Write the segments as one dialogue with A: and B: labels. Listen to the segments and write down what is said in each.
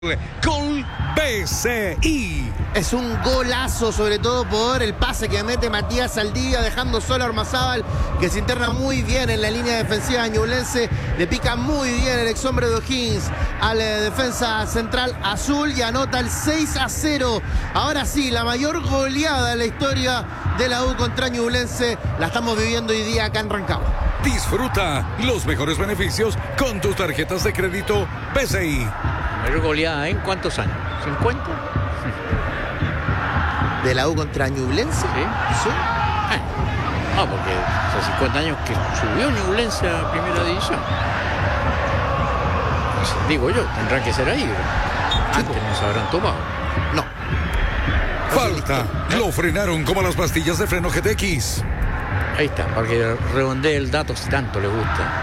A: Gol BCI.
B: Es un golazo, sobre todo por el pase que mete Matías Saldivia, dejando solo a Ormazábal, que se interna muy bien en la línea defensiva ñublense. Le pica muy bien el ex hombre de O'Higgins al defensa central azul y anota el 6-0. Ahora sí, la mayor goleada en la historia de la U contra ñublense la estamos viviendo hoy día acá en Rancagua.
A: Disfruta los mejores beneficios con tus tarjetas de crédito BCI.
C: Mayor goleada en ¿cuántos años? ¿50?
B: ¿De la U contra ñublense?
C: Sí. No, porque hace 50 años que subió Ñublense a primera división. Entonces, digo yo, tendrán que ser ahí. Antes no se habrán tomado.
B: No.
A: Falta. Lo frenaron como las pastillas de freno GTX.
C: Ahí está, para que redondee el dato si tanto le gusta.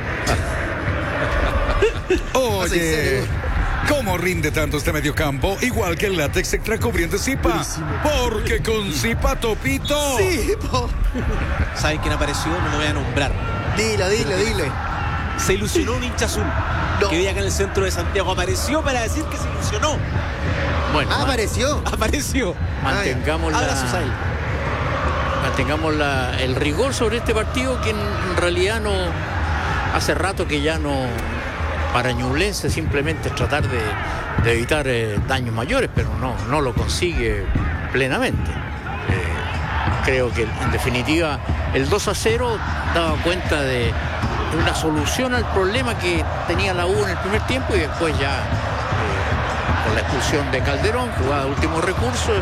A: Oye, ¿cómo rinde tanto este mediocampo? Igual que el látex extra cubriente Zipa. Porque con Zipa Topito.
B: Sí,
D: ¿Saben quién apareció? No lo voy a nombrar.
B: Dilo.
D: Se ilusionó un hincha azul que vive acá en el centro de Santiago. Apareció para decir que se ilusionó.
C: Bueno,
D: Apareció.
C: mantengamos el rigor sobre este partido, que en realidad no, hace rato que ya no, para Ñublense simplemente es tratar de evitar daños mayores, pero no lo consigue plenamente. Creo que en definitiva el 2-0 daba cuenta de una solución al problema que tenía la U en el primer tiempo, y después ya con la expulsión de Calderón, jugada de último recurso,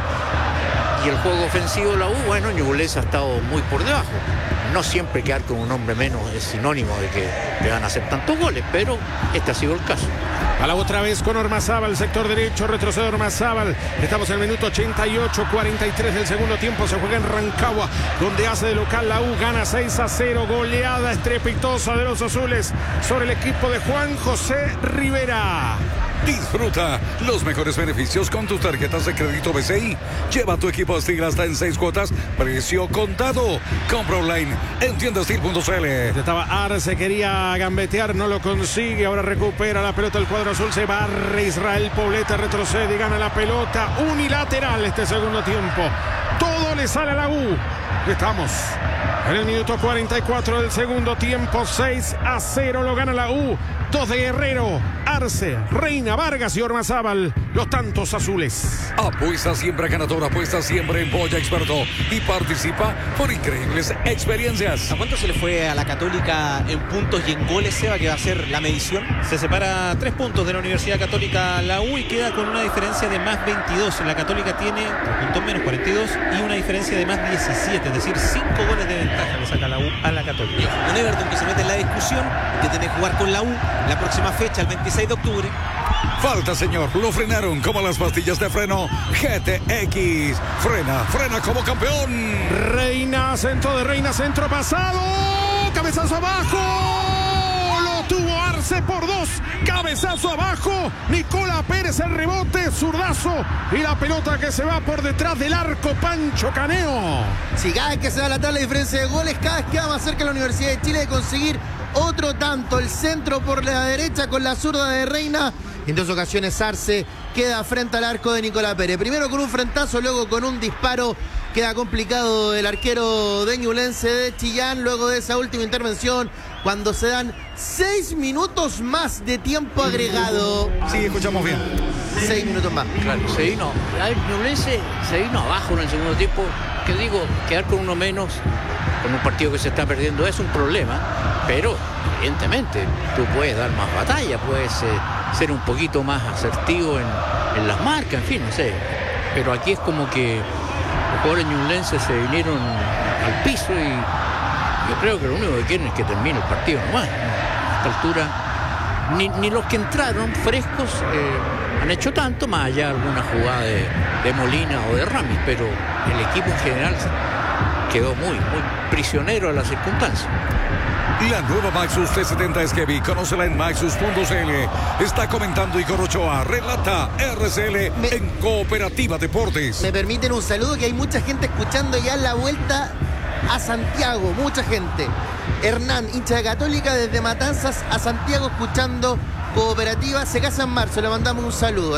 C: y el juego ofensivo de la U, bueno, Ñublense ha estado muy por debajo. No siempre quedar con un hombre menos es sinónimo de que te van a hacer tantos goles, pero este ha sido el caso.
E: A la otra vez con Ormazábal, sector derecho, retrocede Ormazábal. Estamos en el minuto 88, 43 del segundo tiempo. Se juega en Rancagua, donde hace de local la U. Gana 6-0. Goleada estrepitosa de los azules sobre el equipo de Juan José Rivera.
A: Disfruta los mejores beneficios con tus tarjetas de crédito BCI. Lleva tu equipo a Steel hasta en 6 cuotas, precio contado. Compra online en tiendastil.cl.
E: Estaba Arce, quería gambetear, no lo consigue. Ahora recupera la pelota el cuadro azul. Se barre Israel Poblete, retrocede y gana la pelota. Unilateral este segundo tiempo. Todo le sale a la U. Estamos en el minuto 44 del segundo tiempo. 6-0 lo gana la U. 2 de Guerrero, Arce, Reina, Vargas y Ormazábal, los tantos azules.
A: Apuesta siempre a ganador, apuesta siempre en Boya Experto y participa por increíbles experiencias.
D: ¿A cuánto se le fue a la Católica en puntos y en goles, Seba, que va a ser la medición? Se separa 3 puntos de la Universidad Católica la U y queda con una diferencia de más 22. La Católica tiene 3 puntos menos, 42, y una diferencia de más 17, es decir, 5 goles de ventaja le saca la U a la Católica. Un Everton que se mete en la discusión, que tiene que jugar con la U la próxima fecha, el 26 de octubre.
A: Falta, señor. Lo frenaron como las pastillas de freno GTX. Frena como campeón.
E: Reina, centro de Reina, centro pasado. Cabezazo abajo. Lo tuvo Arce por 2. Cabezazo abajo. Nicola Pérez el rebote, zurdazo. Y la pelota que se va por detrás del arco, Pancho Caneo.
B: Si cada vez que se da la tabla de diferencia de goles, cada vez queda más cerca la Universidad de Chile de conseguir otro tanto. El centro por la derecha con la zurda de Reina. En 2 ocasiones Arce queda frente al arco de Nicolás Pérez. Primero con un frentazo, luego con un disparo. Queda complicado el arquero de Ñublense de Chillán. Luego de esa última intervención, cuando se dan 6 minutos más de tiempo agregado.
A: Sí, escuchamos bien.
B: 6 minutos más.
C: Claro, Ñublense se vino abajo en el segundo tiempo. Que digo, quedar con uno menos con un partido que se está perdiendo es un problema, pero evidentemente tú puedes dar más batalla, puedes ser un poquito más asertivo en las marcas, en fin, no sé. Pero aquí es como que los jugadores ñublenses se vinieron al piso y yo creo que lo único que quieren es que termine el partido nomás, ¿no? A esta altura ni los que entraron frescos han hecho tanto, más allá de alguna jugada de Molina o de Ramis, pero el equipo en general quedó muy prisionero a las circunstancias.
A: La nueva Maxus T70 Esquevi, conócela en maxus.cl. Está comentando Igor Ochoa, relata RCL en Cooperativa Deportes.
B: Me permiten un saludo, que hay mucha gente escuchando ya la vuelta a Santiago, mucha gente. Hernán, hincha de Católica, desde Matanzas a Santiago, escuchando Cooperativa se casa en marzo, le mandamos un saludo.